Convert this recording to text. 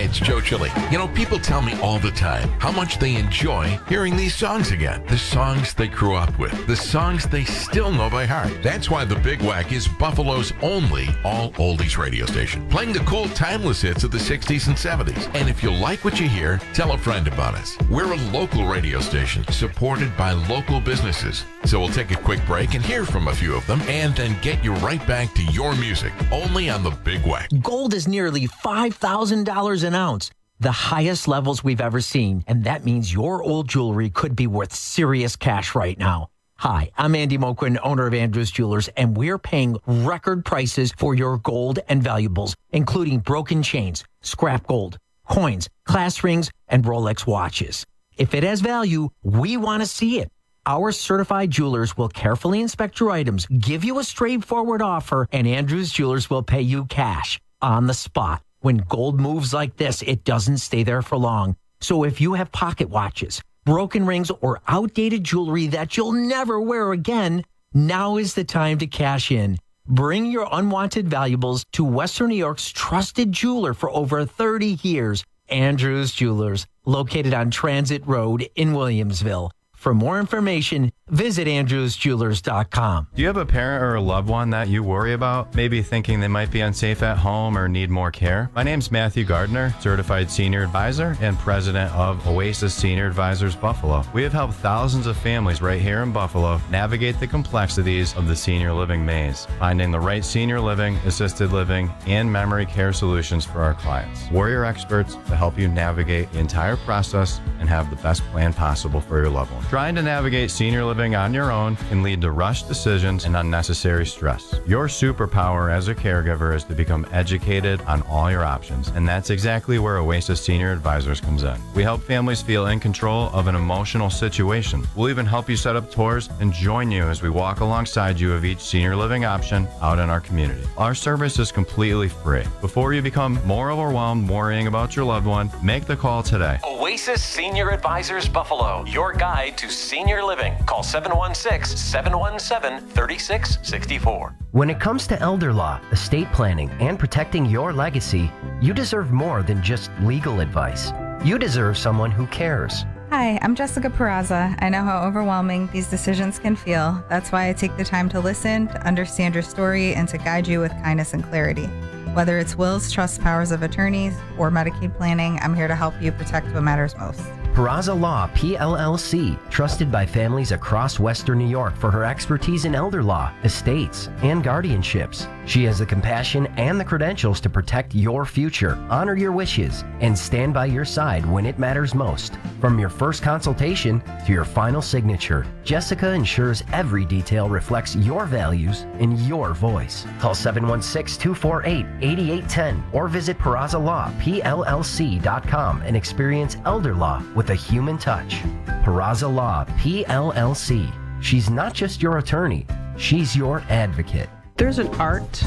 it's Joe Chili. You know, people tell me all the time how much they enjoy hearing these songs again. The songs they grew up with. The songs they still know by heart. That's why the Big Wack is Buffalo's only all-oldies radio station, playing the cool, timeless hits of the 60s and 70s. And if you like what you hear, tell a friend about us. We're a local radio station supported by local businesses. So we'll take a quick break and hear from a few of them and then get you right back to your music, only on the Big Wack. Gold is nearly $5,000 an ounce, the highest levels we've ever seen, and that means your old jewelry could be worth serious cash right now. Hi, I'm Andy Moquin, owner of Andrews Jewelers, and we're paying record prices for your gold and valuables, including broken chains, scrap gold, coins, class rings, and Rolex watches. If it has value, we want to see it. Our certified jewelers will carefully inspect your items, give you a straightforward offer, and Andrews Jewelers will pay you cash on the spot. When gold moves like this, it doesn't stay there for long. So if you have pocket watches, broken rings, or outdated jewelry that you'll never wear again, now is the time to cash in. Bring your unwanted valuables to Western New York's trusted jeweler for over 30 years, Andrews Jewelers, located on Transit Road in Williamsville. For more information, visit andrewsjewelers.com. Do you have a parent or a loved one that you worry about? Maybe thinking they might be unsafe at home or need more care? My name's Matthew Gardner, Certified Senior Advisor and President of Oasis Senior Advisors Buffalo. We have helped thousands of families right here in Buffalo navigate the complexities of the senior living maze, finding the right senior living, assisted living, and memory care solutions for our clients. We're your experts to help you navigate the entire process and have the best plan possible for your loved one. Trying to navigate senior living on your own can lead to rushed decisions and unnecessary stress. Your superpower as a caregiver is to become educated on all your options, and that's exactly where Oasis Senior Advisors comes in. We help families feel in control of an emotional situation. We'll even help you set up tours and join you as we walk alongside you of each senior living option out in our community. Our service is completely free. Before you become more overwhelmed worrying about your loved one, make the call today. Oasis Senior Advisors Buffalo, your guide to senior living. Call 716-717-3664. When it comes to elder law, estate planning, and protecting your legacy, you deserve more than just legal advice. You deserve someone who cares. Hi, I'm Jessica Peraza. I know how overwhelming these decisions can feel. That's why I take the time to listen, to understand your story, and to guide you with kindness and clarity. Whether it's wills, trusts, powers of attorneys, or Medicaid planning, I'm here to help you protect what matters most. Peraza Law, PLLC, trusted by families across Western New York for her expertise in elder law, estates, and guardianships. She has the compassion and the credentials to protect your future, honor your wishes, and stand by your side when it matters most. From your first consultation to your final signature, Jessica ensures every detail reflects your values and your voice. Call 716-248-8810 or visit PerazaLawPLLC.com and experience elder law with a human touch. Peraza Law, PLLC. She's not just your attorney, she's your advocate. There's an art